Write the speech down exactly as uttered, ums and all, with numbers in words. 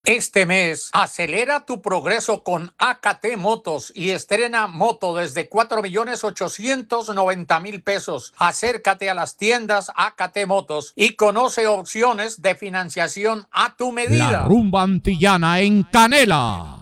Este mes, acelera tu progreso con A K T Motos y estrena moto desde cuatro millones ochocientos noventa mil pesos. Acércate a las tiendas A K T Motos y conoce opciones de financiación a tu medida. La rumba antillana en Canela.